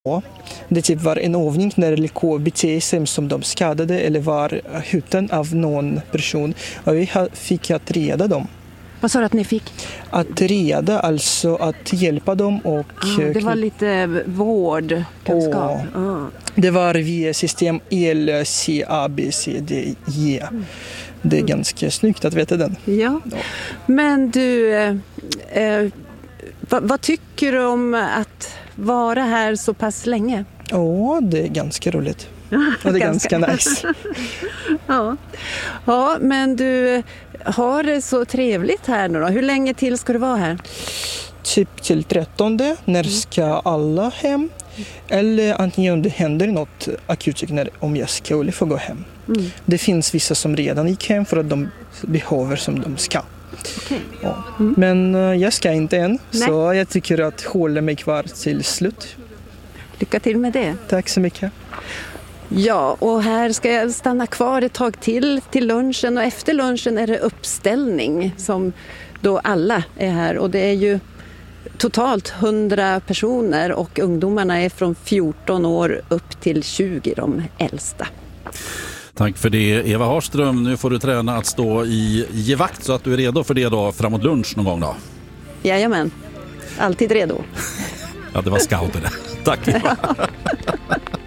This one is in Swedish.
Ja, det typ var en övning när LK beter sig som de skadade eller var huten av någon person. Och vi fick att reda dem. Vad sa du att ni fick? Att reda, alltså att hjälpa dem. Och det var lite vårdkunskap. Det var via system LCABCDE. Det är ganska snyggt att veta den. Ja. Men du, vad tycker du om att vara här så pass länge? Det är ganska roligt. Och det är ganska nice. Ja, men du har det så trevligt här nu då. Hur länge till ska du vara här? Typ till 13:e, när ska alla hem? Eller antingen om det händer något akut om jag skulle få gå hem. Det finns vissa som redan gick hem för att de behöver som de ska. Okay. Ja. Men jag ska inte än, så jag tycker att hålla mig kvar till slut. Lycka till med det. Tack så mycket. Ja, och här ska jag stanna kvar ett tag till lunchen, och efter lunchen är det uppställning som då alla är här, och det är ju totalt 100 personer och ungdomarna är från 14 år upp till 20, de äldsta. Tack för det, Eva Harström. Nu får du träna att stå i gevakt så att du är redo för det då framåt lunch någon gång då. Jajamän, alltid redo. Ja, det var scouter det. Tack Eva.